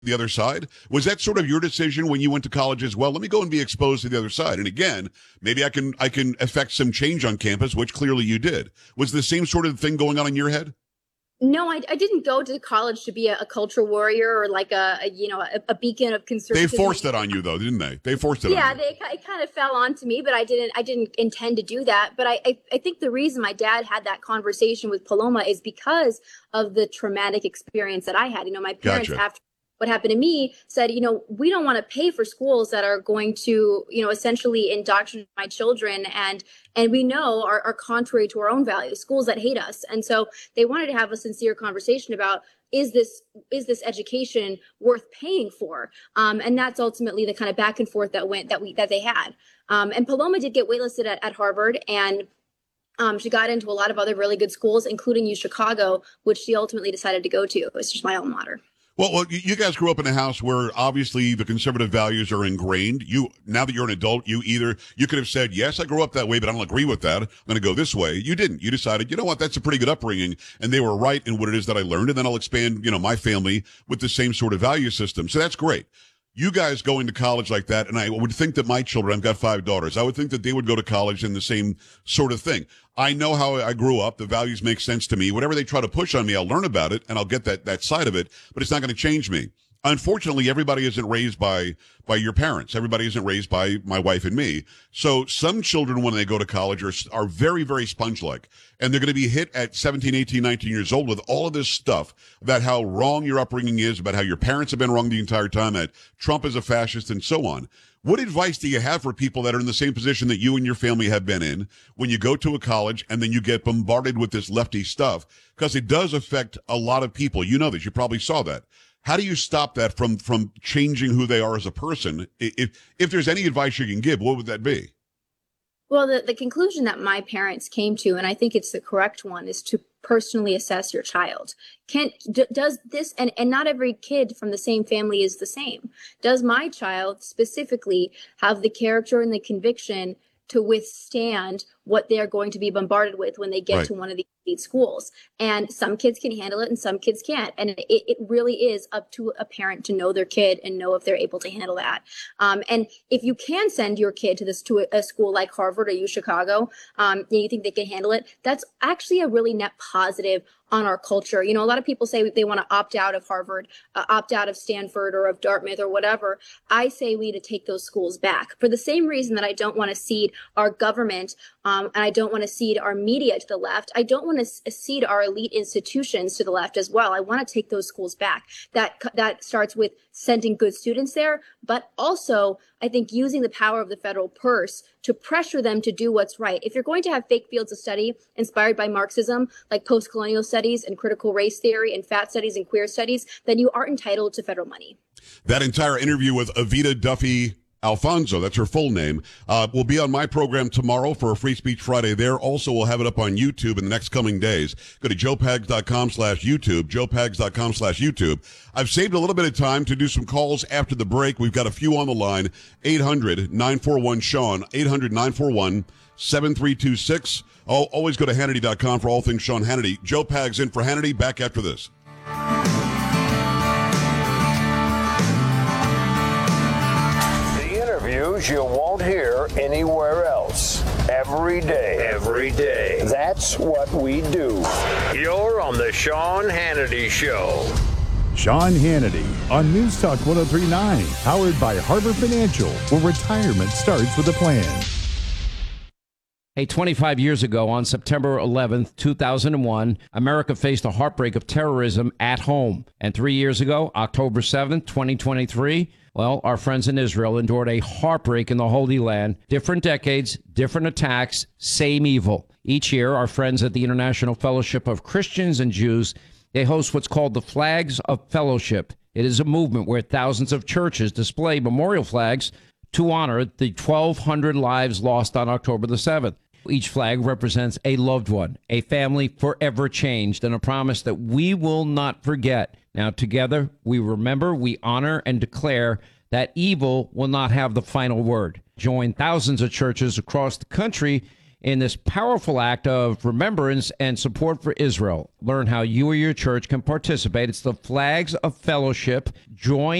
the other side? Was that sort of your decision when you went to college as well? Let me go and be exposed to the other side. And again, maybe I can affect some change on campus, which clearly you did. Was the same sort of thing going on in your head? No, I didn't go to college to be a culture warrior or like a beacon of They conservatism. forced it on you, though, didn't they? They forced it on you. It kind of fell onto me, but I didn't intend to do that. But I think the reason my dad had that conversation with Paloma is because of the traumatic experience that I had. My parents, Gotcha. after what happened to me, said, we don't want to pay for schools that are going to, essentially indoctrinate my children and we know are contrary to our own values, schools that hate us. And so they wanted to have a sincere conversation about, is this education worth paying for? And that's ultimately the kind of back and forth that they had. And Paloma did get waitlisted at Harvard, and she got into a lot of other really good schools, including U Chicago, which she ultimately decided to go to. It's just my alma mater. Well, you guys grew up in a house where obviously the conservative values are ingrained. Now that you're an adult, you could have said, yes, I grew up that way, but I don't agree with that. I'm going to go this way. You didn't. You decided, you know what, that's a pretty good upbringing, and they were right in what it is that I learned, and then I'll expand, my family with the same sort of value system. So that's great. You guys going to college like that, and I would think that my children, I've got 5 daughters, I would think that they would go to college in the same sort of thing. I know how I grew up. The values make sense to me. Whatever they try to push on me, I'll learn about it, and I'll get that side of it, but it's not going to change me. Unfortunately, everybody isn't raised by your parents. Everybody isn't raised by my wife and me. So some children, when they go to college, are very, very sponge-like. And they're going to be hit at 17, 18, 19 years old with all of this stuff about how wrong your upbringing is, about how your parents have been wrong the entire time, that Trump is a fascist, and so on. What advice do you have for people that are in the same position that you and your family have been in when you go to a college and then you get bombarded with this lefty stuff? Because it does affect a lot of people. You know this. You probably saw that. How do you stop that from changing who they are as a person? If there's any advice you can give, what would that be? Well, the conclusion that my parents came to, and I think it's the correct one, is to personally assess your child. Does this, and not every kid from the same family is the same. Does my child specifically have the character and the conviction to withstand what they're going to be bombarded with when they get Right. to one of these elite schools? And some kids can handle it and some kids can't. And it really is up to a parent to know their kid and know if they're able to handle that. And if you can send your kid to a school like Harvard or U Chicago, and you think they can handle it, that's actually a really net positive on our culture. A lot of people say they want to opt out of Harvard, opt out of Stanford or of Dartmouth or whatever. I say we need to take those schools back for the same reason that I don't want to cede our government, and I don't want to cede our media to the left. I don't want to cede our elite institutions to the left as well. I want to take those schools back. That starts with sending good students there, but also I think using the power of the federal purse to pressure them to do what's right. If you're going to have fake fields of study inspired by Marxism, like post-colonial studies and critical race theory and fat studies and queer studies, then you are entitled to federal money. That entire interview with Evita Duffy Alfonso, that's her full name, will be on my program tomorrow for a Free Speech Friday there. Also, we'll have it up on YouTube in the next coming days. Go to joepags.com/YouTube, joepags.com/YouTube. I've saved a little bit of time to do some calls after the break. We've got a few on the line. 800-941-SEAN, 800-941-7326. Always go to Hannity.com for all things Sean Hannity. Joe Pags in for Hannity. Back after this. You won't hear anywhere else. Every day. Every day. That's what we do. You're on the Sean Hannity Show. Sean Hannity on News Talk 103.9, powered by Harbor Financial, where retirement starts with a plan. Hey, 25 years ago, on September 11th, 2001, America faced a heartbreak of terrorism at home. And 3 years ago, October 7th, 2023, well, our friends in Israel endured a heartbreak in the Holy Land. Different decades, different attacks, same evil. Each year, our friends at the International Fellowship of Christians and Jews, they host what's called the Flags of Fellowship. It is a movement where thousands of churches display memorial flags to honor the 1,200 lives lost on October the 7th. Each flag represents a loved one, a family forever changed, and a promise that we will not forget. Now, together, we remember, we honor, and declare that evil will not have the final word. Join thousands of churches across the country in this powerful act of remembrance and support for Israel. Learn how you or your church can participate. It's the Flags of Fellowship. Join